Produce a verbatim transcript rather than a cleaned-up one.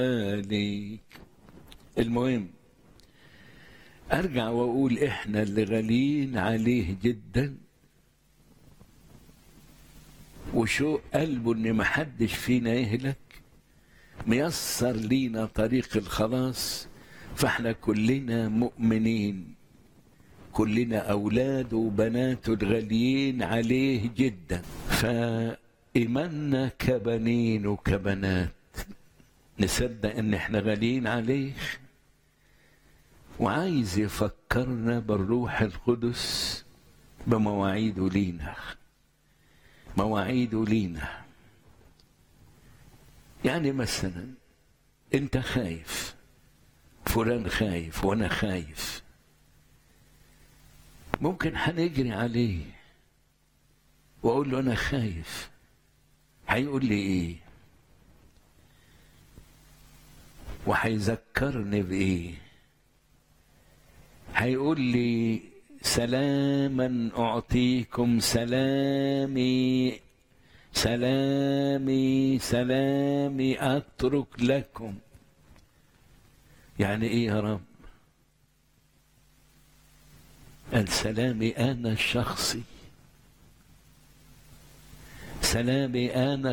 ليك. المهم ارجع واقول احنا اللي غاليين عليه جدا، وشو قلبه ان محدش فينا يهلك، ميسر لينا طريق الخلاص. فاحنا كلنا مؤمنين، كلنا اولاده وبناته الغاليين عليه جدا. فايماننا كبنين وكبنات نصدق ان احنا غاليين عليه، وعايز يفكرنا بالروح القدس بمواعيده لينا، مواعيده لينا. يعني مثلا انت خايف، فلان خايف وانا خايف، ممكن هنجري عليه واقول له انا خايف، هيقول لي ايه؟ وهيذكرني بايه؟ هيقول لي سلاما اعطيكم، سلامي سلامي سلامي اترك لكم. يعني ايه يا رب؟ قال سلامي انا الشخصي، سلامي انا